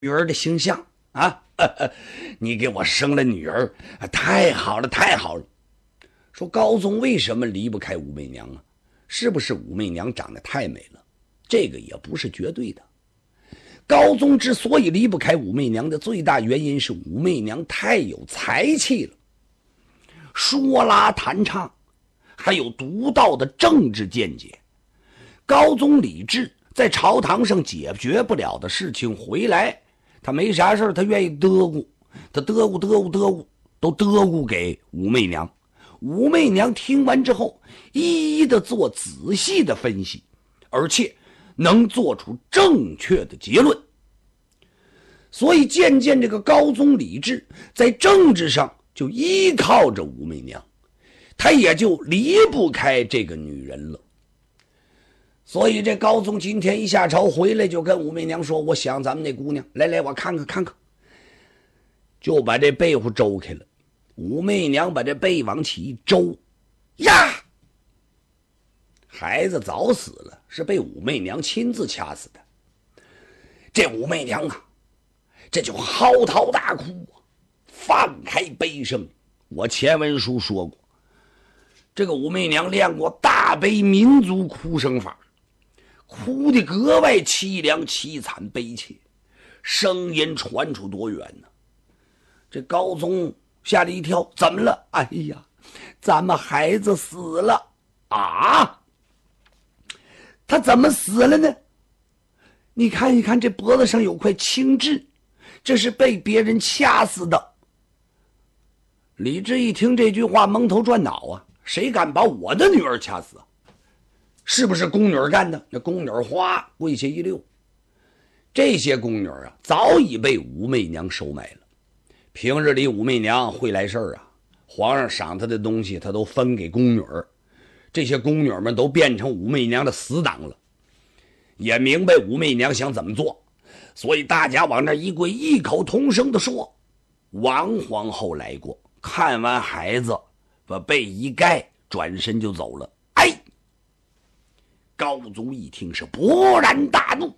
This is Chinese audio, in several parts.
女儿的形象啊，你给我生了女儿，太好了，太好了。说高宗为什么离不开武媚娘啊？是不是武媚娘长得太美了？这个也不是绝对的。高宗之所以离不开武媚娘的最大原因是武媚娘太有才气了，说拉弹唱，还有独到的政治见解。高宗李治在朝堂上解决不了的事情回来，他没啥事他愿意嘚咕，他嘚咕都嘚咕给武媚娘。武媚娘听完之后，一一的做仔细的分析，而且能做出正确的结论。所以渐渐这个高宗李治在政治上就依靠着武媚娘，他也就离不开这个女人了。所以这高宗今天一下朝回来，就跟武媚娘说，我想咱们那姑娘，来我看看，就把这被子周开了。武媚娘把这被往起一周，呀，孩子早死了，是被武媚娘亲自掐死的。这武媚娘啊，这就嚎啕大哭啊，放开悲声。我前文书说过，这个武媚娘练过大悲民族哭声法，哭得格外凄凉凄惨悲切，声音传出多远呢？这高宗吓了一跳，怎么了？哎呀，咱们孩子死了啊！他怎么死了呢？你看一看，这脖子上有块青痣，这是被别人掐死的。李治一听这句话，蒙头转脑啊，谁敢把我的女儿掐死啊？是不是宫女干的？那宫女哗跪下一溜。这些宫女啊，早已被武媚娘收买了。平日里武媚娘会来事儿啊，皇上赏她的东西她都分给宫女儿，这些宫女们都变成武媚娘的死党了，也明白武媚娘想怎么做，所以大家往那一跪，异口同声地说，王皇后来过，看完孩子把被一盖，转身就走了。哎，高宗一听是勃然大怒，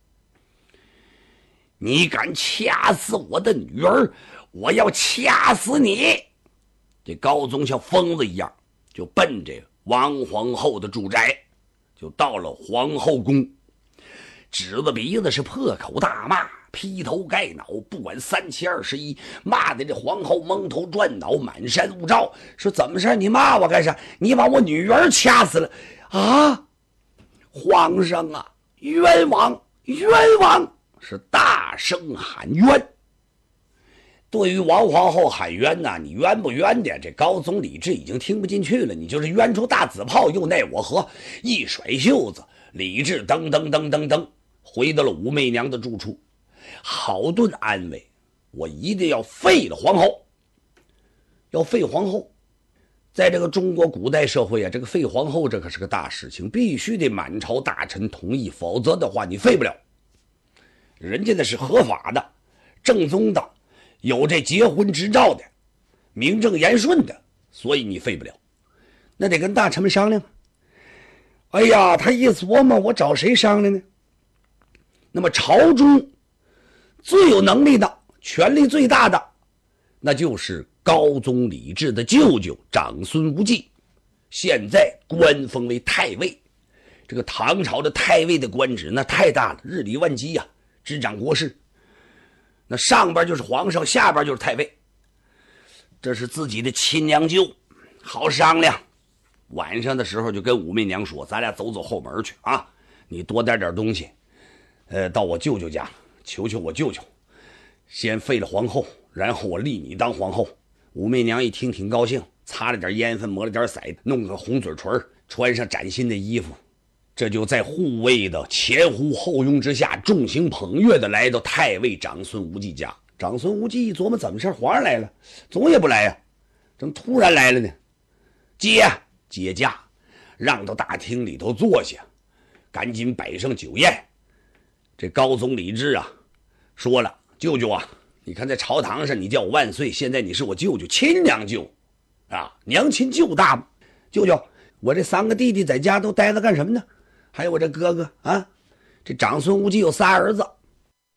你敢掐死我的女儿，我要掐死你！这高宗像疯子一样，就奔着王皇后的住宅，就到了皇后宫，指着鼻子是破口大骂，劈头盖脑，不管3七21，骂的这皇后蒙头转脑，满山雾罩。说怎么事？你骂我干啥？你把我女儿掐死了啊！皇上啊，冤枉，冤枉！是大声喊冤。对于王皇后喊冤呐，你冤不冤的，这高宗李治已经听不进去了。你就是冤出大紫炮，又奈我何？一甩袖子，李治噔回到了武媚娘的住处，好顿安慰，我一定要废了皇后。要废皇后，在这个中国古代社会啊，这个废皇后这可是个大事情，必须得满朝大臣同意，否则的话你废不了。人家那是合法的，正宗的，有这结婚执照的，名正言顺的，所以你废不了。那得跟大臣们商量。哎呀，他一琢磨，我找谁商量呢？那么朝中最有能力的，权力最大的，那就是高宗李治的舅舅长孙无忌，现在官封为太尉。这个唐朝的太尉的官职那太大了，日理万机呀，执掌国事。那上边就是皇上，下边就是太尉，这是自己的亲娘舅，好商量。晚上的时候就跟武媚娘说，咱俩走后门去啊，你多带点东西，到我舅舅家求求我舅舅，先废了皇后，然后我立你当皇后。武媚娘一听挺高兴，擦了点烟粉，抹了点色，弄个红嘴唇，穿上崭新的衣服，这就在护卫的前呼后拥之下，众星捧月的来到太尉长孙无忌家。长孙无忌一琢磨，怎么事？皇上来了，总也不来呀，怎么突然来了呢？接驾，让到大厅里头坐下，赶紧摆上酒宴。这高宗李治啊，说了，舅舅啊，你看在朝堂上你叫我万岁，现在你是我舅舅，亲娘舅啊，娘亲舅大嘛。舅舅，我这3个弟弟在家都待着干什么呢？还有我这哥哥啊，这长孙无忌有3儿子，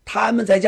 他们在家